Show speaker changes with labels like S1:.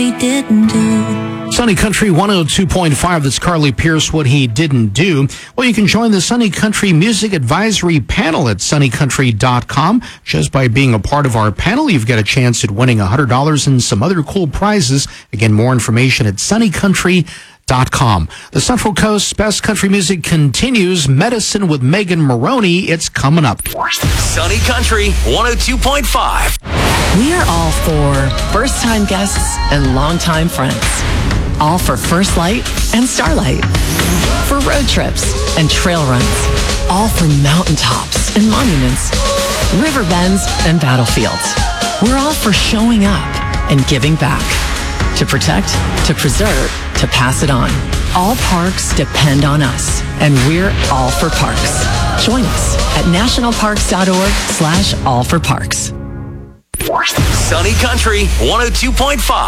S1: he didn't do.
S2: Sunny Country 102.5, that's Carly Pierce, What He Didn't Do. Well, you can join the Sunny Country Music Advisory Panel at sunnycountry.com. Just by being a part of our panel, you've got a chance at winning $100 and some other cool prizes. Again, more information at sunnycountry.com. The Central Coast's best country music continues. Medicine with Megan Maroney. It's coming up.
S3: Sunny Country 102.5.
S4: We are all for first-time guests and longtime friends. All for First Light and Starlight. For road trips and trail runs. All for mountaintops and monuments. River bends and battlefields. We're all for showing up and giving back. To protect, to preserve, to pass it on. All parks depend on us, and we're all for parks. Join us at nationalparks.org/allforparks.
S3: Sunny Country 102.5.